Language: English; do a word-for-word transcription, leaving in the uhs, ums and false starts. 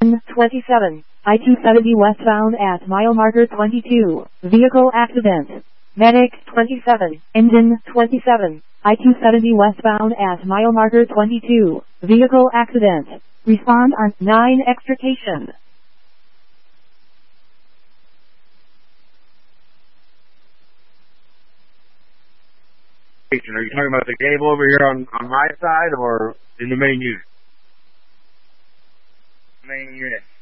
Engine twenty-seven. I two seventy westbound at mile marker twenty-two. Vehicle accident. Medic twenty-seven. Engine twenty-seven. I two seventy westbound at mile marker twenty-two. Vehicle accident. Respond on nine extrication. Are you talking about the cable over here on, on my side or in the main unit? Main unit.